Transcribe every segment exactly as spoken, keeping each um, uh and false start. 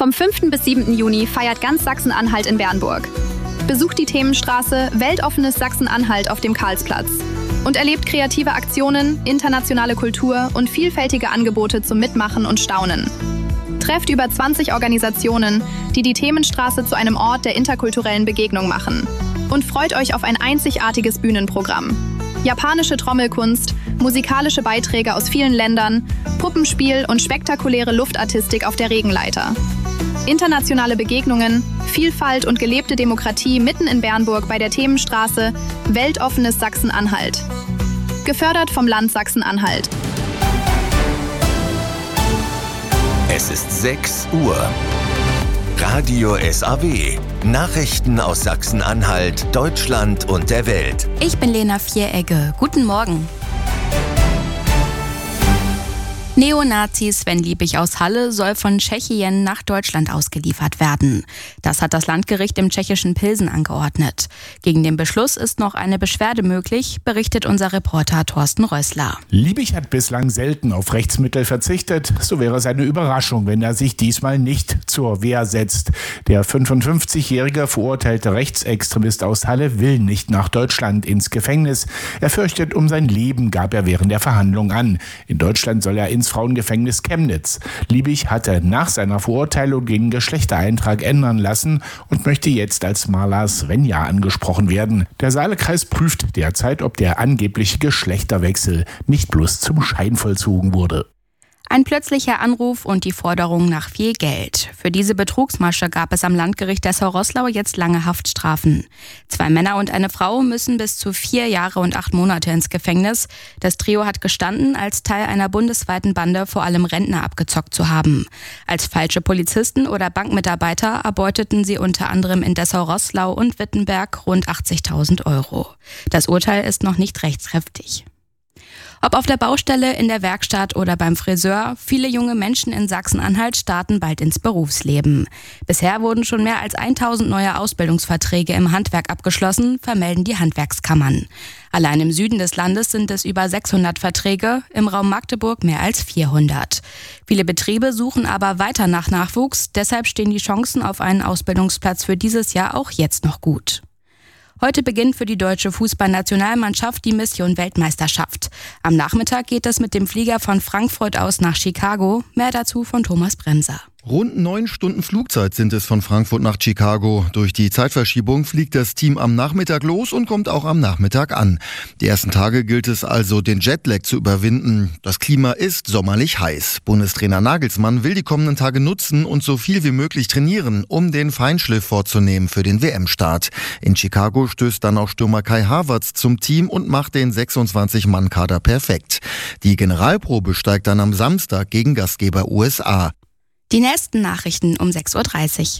Vom fünften bis siebten Juni feiert ganz Sachsen-Anhalt in Bernburg. Besucht die Themenstraße Weltoffenes Sachsen-Anhalt auf dem Karlsplatz und erlebt kreative Aktionen, internationale Kultur und vielfältige Angebote zum Mitmachen und Staunen. Trefft über zwanzig Organisationen, die die Themenstraße zu einem Ort der interkulturellen Begegnung machen. Und freut euch auf ein einzigartiges Bühnenprogramm. Japanische Trommelkunst, musikalische Beiträge aus vielen Ländern, Puppenspiel und spektakuläre Luftartistik auf der Regenleiter. Internationale Begegnungen, Vielfalt und gelebte Demokratie mitten in Bernburg bei der Themenstraße Weltoffenes Sachsen-Anhalt. Gefördert vom Land Sachsen-Anhalt. Es ist sechs Uhr. Radio S A W. Nachrichten aus Sachsen-Anhalt, Deutschland und der Welt. Ich bin Lena Vieregge. Guten Morgen. Neonazi Sven Liebig aus Halle soll von Tschechien nach Deutschland ausgeliefert werden. Das hat das Landgericht im tschechischen Pilsen angeordnet. Gegen den Beschluss ist noch eine Beschwerde möglich, berichtet unser Reporter Thorsten Rössler. Liebig hat bislang selten auf Rechtsmittel verzichtet. So wäre es eine Überraschung, wenn er sich diesmal nicht zur Wehr setzt. Der fünfundfünfzigjährige verurteilte Rechtsextremist aus Halle will nicht nach Deutschland ins Gefängnis. Er fürchtet um sein Leben, gab er während der Verhandlung an. In Deutschland soll er ins Frauengefängnis Chemnitz. Liebig hatte nach seiner Verurteilung den Geschlechtereintrag ändern lassen und möchte jetzt als Maler Svenja angesprochen werden. Der Saalekreis prüft derzeit, ob der angebliche Geschlechterwechsel nicht bloß zum Schein vollzogen wurde. Ein plötzlicher Anruf und die Forderung nach viel Geld. Für diese Betrugsmasche gab es am Landgericht Dessau-Roßlau jetzt lange Haftstrafen. Zwei Männer und eine Frau müssen bis zu vier Jahre und acht Monate ins Gefängnis. Das Trio hat gestanden, als Teil einer bundesweiten Bande vor allem Rentner abgezockt zu haben. Als falsche Polizisten oder Bankmitarbeiter erbeuteten sie unter anderem in Dessau-Roßlau und Wittenberg rund achtzigtausend Euro. Das Urteil ist noch nicht rechtskräftig. Ob auf der Baustelle, in der Werkstatt oder beim Friseur, viele junge Menschen in Sachsen-Anhalt starten bald ins Berufsleben. Bisher wurden schon mehr als tausend neue Ausbildungsverträge im Handwerk abgeschlossen, vermelden die Handwerkskammern. Allein im Süden des Landes sind es über sechshundert Verträge, im Raum Magdeburg mehr als vierhundert. Viele Betriebe suchen aber weiter nach Nachwuchs, deshalb stehen die Chancen auf einen Ausbildungsplatz für dieses Jahr auch jetzt noch gut. Heute beginnt für die deutsche Fußballnationalmannschaft die Mission Weltmeisterschaft. Am Nachmittag geht es mit dem Flieger von Frankfurt aus nach Chicago. Mehr dazu von Thomas Bremser. Rund neun Stunden Flugzeit sind es von Frankfurt nach Chicago. Durch die Zeitverschiebung fliegt das Team am Nachmittag los und kommt auch am Nachmittag an. Die ersten Tage gilt es also, den Jetlag zu überwinden. Das Klima ist sommerlich heiß. Bundestrainer Nagelsmann will die kommenden Tage nutzen und so viel wie möglich trainieren, um den Feinschliff vorzunehmen für den W M-Start. In Chicago stößt dann auch Stürmer Kai Havertz zum Team und macht den sechsundzwanzig-Mann-Kader perfekt. Die Generalprobe steigt dann am Samstag gegen Gastgeber U S A. Die nächsten Nachrichten um sechs Uhr dreißig.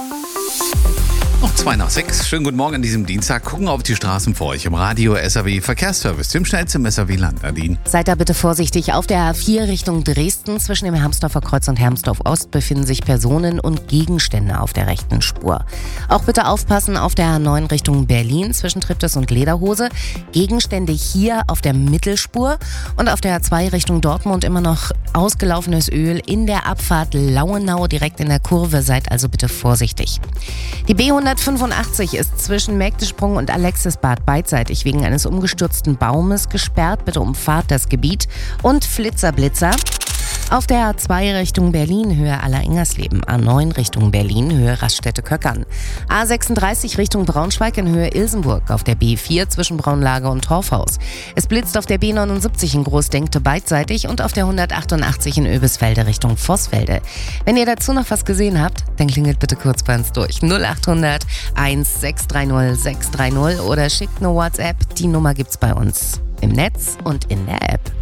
Noch zwei nach sechs. Schönen guten Morgen an diesem Dienstag. Gucken auf die Straßen vor euch im Radio S A W Verkehrsservice, dem schnellsten S A W-Land. Nadine. Seid da bitte vorsichtig. Auf der A vier Richtung Dresden zwischen dem Hermsdorfer Kreuz und Hermsdorf Ost befinden sich Personen und Gegenstände auf der rechten Spur. Auch bitte aufpassen auf der A neun Richtung Berlin zwischen Triptis und Lederhose. Gegenstände hier auf der Mittelspur und auf der A zwei Richtung Dortmund immer noch ausgelaufenes Öl in der Abfahrt Lauenau direkt in der Kurve. Seid also bitte vorsichtig. Die B hundertfünfundachtzig ist zwischen Mägdesprung und Alexisbad beidseitig wegen eines umgestürzten Baumes gesperrt. Bitte umfahrt das Gebiet. Und Flitzer Blitzer. Auf der A zwei Richtung Berlin, Höhe Aller-Ingersleben. A neun Richtung Berlin, Höhe Raststätte-Köckern. A sechsunddreißig Richtung Braunschweig in Höhe Ilsenburg. Auf der B vier zwischen Braunlage und Torfhaus. Es blitzt auf der B neunundsiebzig in Großdenkte beidseitig und auf der hundertachtundachtzig in Oebisfelde Richtung Vossfelde. Wenn ihr dazu noch was gesehen habt, dann klingelt bitte kurz bei uns durch. null achthundert eins sechs drei null sechs drei null oder schickt eine WhatsApp. Die Nummer gibt's bei uns im Netz und in der App.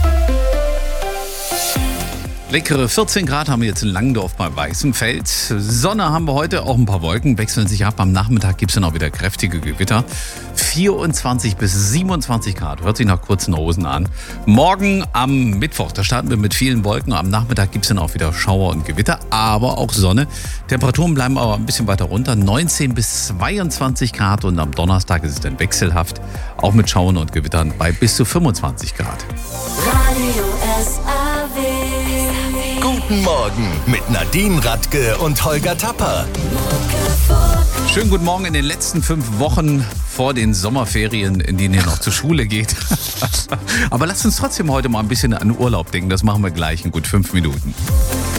Leckere vierzehn Grad haben wir jetzt in Langendorf bei Weißenfeld. Sonne haben wir heute, auch ein paar Wolken wechseln sich ab. Am Nachmittag gibt es dann auch wieder kräftige Gewitter. vierundzwanzig bis siebenundzwanzig Grad, hört sich nach kurzen Hosen an. Morgen am Mittwoch, da starten wir mit vielen Wolken. Am Nachmittag gibt es dann auch wieder Schauer und Gewitter, aber auch Sonne. Temperaturen bleiben aber ein bisschen weiter runter, neunzehn bis zweiundzwanzig Grad. Und am Donnerstag ist es dann wechselhaft, auch mit Schauern und Gewittern bei bis zu fünfundzwanzig Grad. Radio S A W. Guten Morgen mit Nadine Radke und Holger Tapper. Schönen guten Morgen in den letzten fünf Wochen vor den Sommerferien, in denen ihr noch zur Schule geht. Aber lasst uns trotzdem heute mal ein bisschen an Urlaub denken. Das machen wir gleich in gut fünf Minuten.